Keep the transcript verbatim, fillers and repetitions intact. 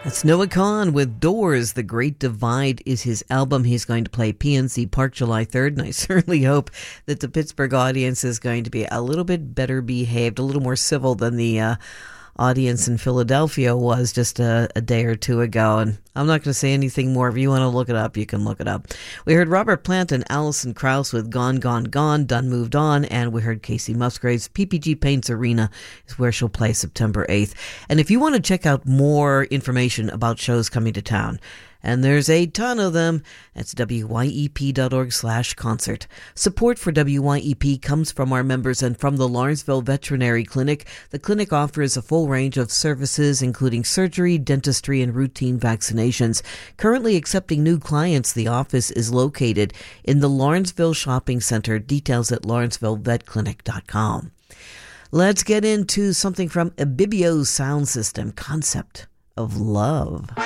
That's Noah Kahan with Doors. The Great Divide is his album. He's going to play P N C Park July third, and I certainly hope that the Pittsburgh audience is going to be a little bit better behaved, a little more civil than the uh, audience in Philadelphia was just a, a day or two ago. And I'm not going to say anything more. If you want to look it up, you can look it up. We heard Robert Plant and Alison Krauss with Gone, Gone, Gone, Done, Moved On. And we heard Casey Musgraves. P P G Paints Arena is where she'll play September eighth. And if you want to check out more information about shows coming to town, and there's a ton of them, that's W Y E P dot org slash concert. Support for W Y E P comes from our members and from the Lawrenceville Veterinary Clinic. The clinic offers a full range of services, including surgery, dentistry, and routine vaccinations. Currently accepting new clients, the office is located in the Lawrenceville Shopping Center. Details at lawrenceville vet clinic dot com. Let's get into something from Ibibio Sound System, Concept of Love.